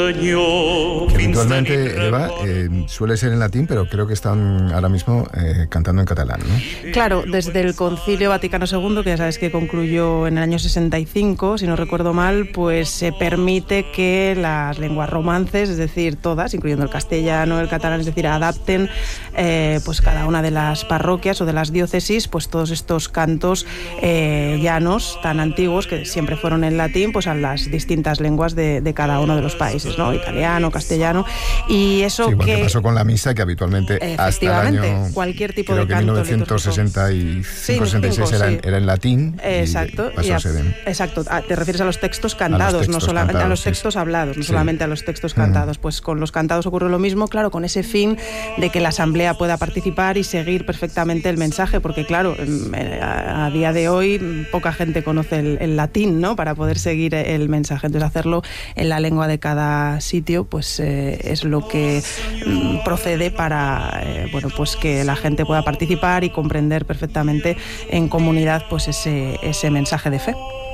Habitualmente, Eva, suele ser en latín, pero creo que están ahora mismo cantando en catalán, ¿no? Claro, desde el Concilio Vaticano II, que ya sabes que concluyó en el año 65, si no recuerdo mal, pues se permite que las lenguas romances, es decir, todas, incluyendo el castellano, el catalán, es decir, adapten pues cada una de las parroquias o de las diócesis, pues todos estos cantos llanos tan antiguos que siempre fueron en latín, pues a las distintas lenguas de cada uno de los países, ¿no? Italiano, castellano, y eso sí, que pasó con la misa, que habitualmente hasta el año, cualquier tipo creo de que canto 1965-66 era en latín. Exacto, exacto. Te refieres a los textos cantados, no solamente a los textos hablados, no solamente a los textos cantados. Pues con los cantados ocurre lo mismo, claro, con ese fin de que la asamblea pueda participar y seguir perfectamente el mensaje, porque claro, a día de hoy poca gente conoce el latín, ¿no? Para poder seguir el mensaje. Entonces hacerlo en la lengua de cada sitio, pues es lo que procede para pues que la gente pueda participar y comprender perfectamente en comunidad pues ese mensaje de fe.